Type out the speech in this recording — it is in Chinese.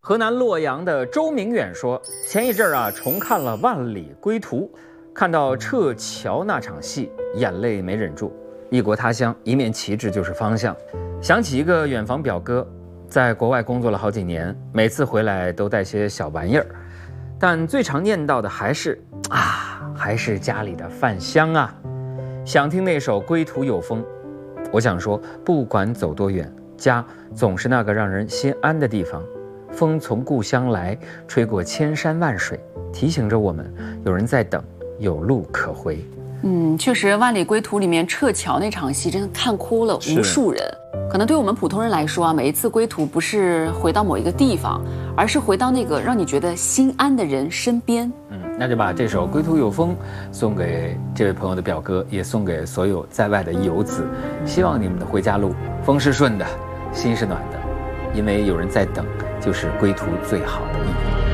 河南洛阳的周明远说，前一阵啊重看了《万里归途》，看到撤侨那场戏，眼泪没忍住。异国他乡，一面旗帜就是方向。想起一个远房表哥，在国外工作了好几年，每次回来都带些小玩意儿，但最常念叨的还是家里的饭香啊。想听那首《归途有风》，我想说，不管走多远，家总是那个让人心安的地方。风从故乡来，吹过千山万水，提醒着我们，有人在等，有路可回。 确实，《万里归途》里面撤侨那场戏真的看哭了无数人。可能对我们普通人来说啊，每一次归途不是回到某一个地方，而是回到那个让你觉得心安的人身边。 那就把这首《归途有风》送给这位朋友的表哥，也送给所有在外的游子。希望你们的回家路风是顺的，心是暖的，因为有人在等，就是归途最好的意义。